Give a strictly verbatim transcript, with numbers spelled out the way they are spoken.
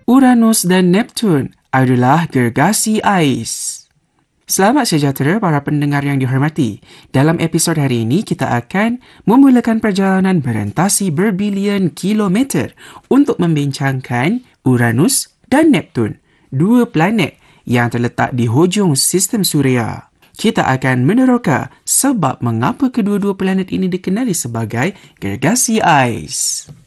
Uranus dan Neptun adalah gergasi ais. Selamat sejahtera para pendengar yang dihormati. Dalam episod hari ini, kita akan memulakan perjalanan berentasi berbilion kilometer untuk membincangkan Uranus dan Neptun, dua planet yang terletak di hujung sistem suria. Kita akan meneroka sebab mengapa kedua-dua planet ini dikenali sebagai gergasi ais.